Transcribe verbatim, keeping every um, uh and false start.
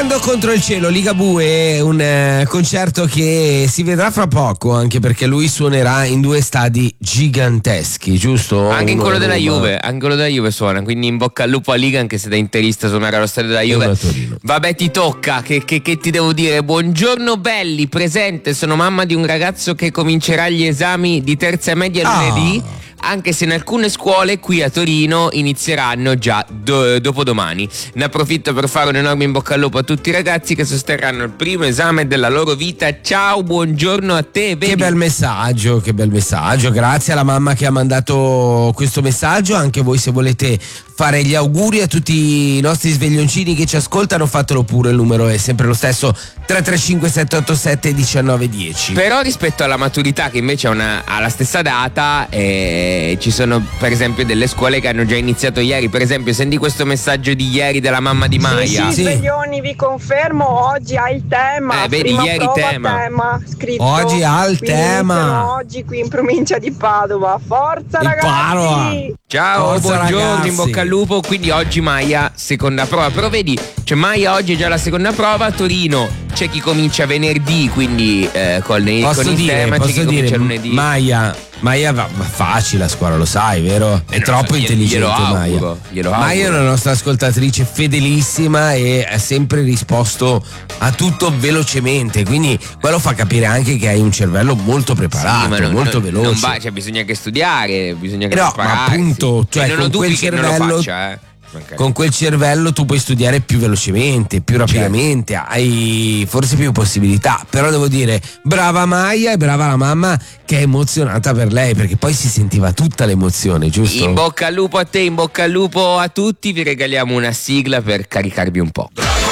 Volando contro il cielo, Ligabue, un eh, concerto che si vedrà fra poco, anche perché lui suonerà in due stadi giganteschi, giusto? Anche in Uno quello a della Roma. Juve, anche quello della Juve suona, quindi in bocca al lupo a Liga, anche se da interista suonare allo stadio della Juve. uno a Torino. Vabbè, ti tocca, che, che, che ti devo dire? Buongiorno belli, presente, sono mamma di un ragazzo che comincerà gli esami di terza media Ah. lunedì. Anche se in alcune scuole qui a Torino inizieranno già do- dopodomani. Ne approfitto per fare un enorme in bocca al lupo a tutti i ragazzi che sosterranno il primo esame della loro vita. Ciao, buongiorno a te. Vedi? Che bel messaggio, che bel messaggio. Grazie alla mamma che ha mandato questo messaggio. Anche voi, se volete fare gli auguri a tutti i nostri sveglioncini che ci ascoltano, fatelo pure. Il numero è sempre lo stesso: tre tre cinque sette otto sette uno nove uno zero. Però rispetto alla maturità, che invece ha, una, ha la stessa data, eh, ci sono per esempio delle scuole che hanno già iniziato ieri. Per esempio, senti questo messaggio di ieri della mamma di Maya. Sì, sì, sveglioni, vi confermo, oggi ha il tema. Eh, vedi, prima ieri prova tema. tema scritto. Oggi ha il Quindi tema. iniziano oggi qui in provincia di Padova. Forza Il ragazzi! Padova. Ciao, Forza, buongiorno, ragazzi. in bocca al lupo. Quindi oggi Maya, seconda prova. Però vedi, cioè Maya oggi è già la seconda prova. A Torino c'è chi comincia venerdì, quindi eh, con, le, Posso con il dire, tema, c'è posso chi comincia dire, lunedì. Maya, Maya va, va facile a scuola, lo sai, vero? È Eh, troppo glielo- intelligente glielo auguro, Maya. glielo Maya è auguro. una nostra ascoltatrice fedelissima e ha sempre risposto a tutto velocemente, quindi quello fa capire anche che hai un cervello molto preparato, Sì, ma non- molto non- veloce. non va- cioè, bisogna anche studiare, bisogna anche Eh no, ma prepararsi. appunto, cioè, E non ho con dubbi quel che non lo cervello- faccia, eh. Magari. Con quel cervello tu puoi studiare più velocemente, più rapidamente, hai forse più possibilità. Però devo dire, brava Maya e brava la mamma che è emozionata per lei, perché poi si sentiva tutta l'emozione, giusto? In bocca al lupo a te, in bocca al lupo a tutti. Vi regaliamo una sigla per caricarvi un po'.